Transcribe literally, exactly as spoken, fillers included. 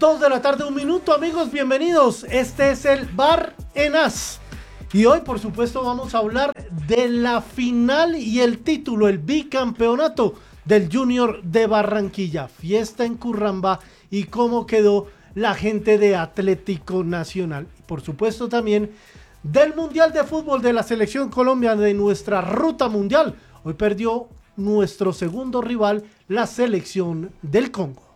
Dos de la tarde, un minuto, amigos, bienvenidos. Este es el Bar en As. Y hoy, por supuesto, vamos a hablar de la final y el título, el bicampeonato del Junior de Barranquilla. Fiesta en Curramba y cómo quedó la gente de Atlético Nacional. Y por supuesto también del Mundial de Fútbol de la Selección Colombia, de nuestra ruta mundial. Hoy perdió nuestro segundo rival, la Selección del Congo.